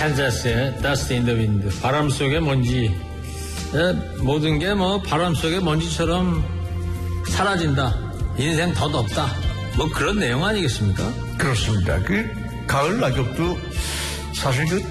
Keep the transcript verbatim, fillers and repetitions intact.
칸자스의 Dust in the Wind, 바람 속의 먼지. 모든 게 뭐 바람 속의 먼지처럼 사라진다. 인생 덧없다. 뭐 그런 내용 아니겠습니까? 그렇습니다. 그 가을 낙엽도 사실 그